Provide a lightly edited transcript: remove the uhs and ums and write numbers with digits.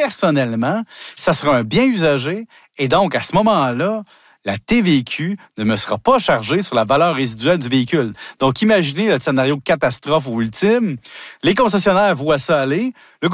personnellement, ça sera un bien usagé et donc, à ce moment-là, la TVQ ne me sera pas chargée sur la valeur résiduelle du véhicule. Donc, imaginez le scénario catastrophe ou ultime. Les concessionnaires voient ça aller. Le